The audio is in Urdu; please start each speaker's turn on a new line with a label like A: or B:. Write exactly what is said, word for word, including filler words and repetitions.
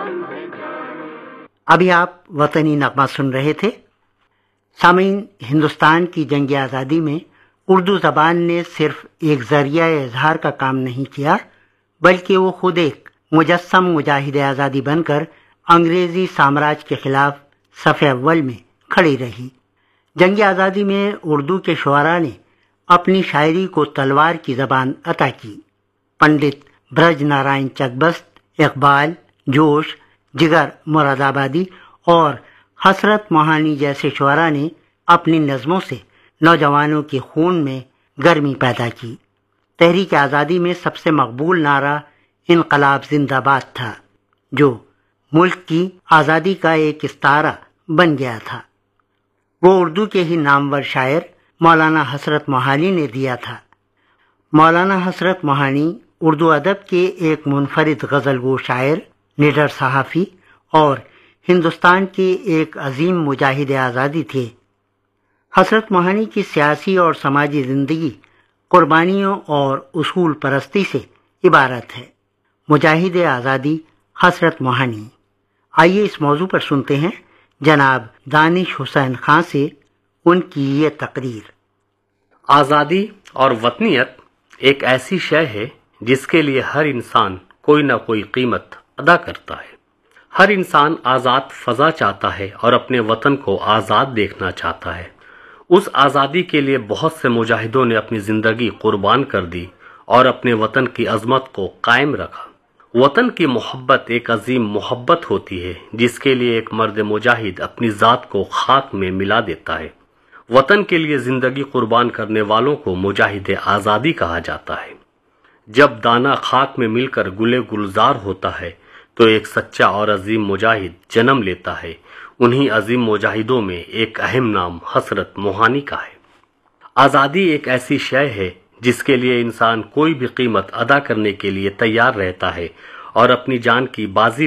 A: ابھی آپ وطنی نغمہ سن رہے تھے. سامعین، ہندوستان کی جنگ آزادی میں اردو زبان نے صرف ایک ذریعہ اظہار کا کام نہیں کیا، بلکہ وہ خود ایک مجسم مجاہد آزادی بن کر انگریزی سامراج کے خلاف صف اول میں کھڑی رہی. جنگ آزادی میں اردو کے شعراء نے اپنی شاعری کو تلوار کی زبان عطا کی. پنڈت برج نارائن چکبست، اقبال، جوش، جگر مراد آبادی اور حسرت موہانی جیسے شعراء نے اپنی نظموں سے نوجوانوں کے خون میں گرمی پیدا کی. تحریک آزادی میں سب سے مقبول نعرہ انقلاب زندہ باد تھا، جو ملک کی آزادی کا ایک استعارہ بن گیا تھا. وہ اردو کے ہی نامور شاعر مولانا حسرت موہانی نے دیا تھا. مولانا حسرت موہانی اردو ادب کے ایک منفرد غزل گو شاعر، نڈر صحافی اور ہندوستان کے ایک عظیم مجاہد آزادی تھے. حسرت موہانی کی سیاسی اور سماجی زندگی قربانیوں اور اصول پرستی سے عبارت ہے. مجاہد آزادی حسرت موہانی. آئیے اس موضوع پر سنتے ہیں جناب دانش حسین خان سے ان کی یہ تقریر.
B: آزادی اور وطنیت ایک ایسی شے ہے جس کے لیے ہر انسان کوئی نہ کوئی قیمت ادا کرتا ہے. ہر انسان آزاد فضا چاہتا ہے اور اپنے وطن کو آزاد دیکھنا چاہتا ہے. اس آزادی کے لیے بہت سے مجاہدوں نے اپنی زندگی قربان کر دی اور اپنے وطن کی عظمت کو قائم رکھا. وطن کی محبت ایک عظیم محبت ہوتی ہے جس کے لیے ایک مرد مجاہد اپنی ذات کو خاک میں ملا دیتا ہے. وطن کے لیے زندگی قربان کرنے والوں کو مجاہد آزادی کہا جاتا ہے. جب دانہ خاک میں مل کر گلے گلزار ہوتا ہے تو ایک سچا اور عظیم مجاہد جنم لیتا ہے. انہی عظیم مجاہدوں میں ایک اہم نام حسرت موہانی کا ہے. آزادی ایک ایسی شے ہے جس کے لیے انسان کوئی بھی قیمت ادا کرنے کے لیے تیار رہتا ہے اور اپنی جان کی بازی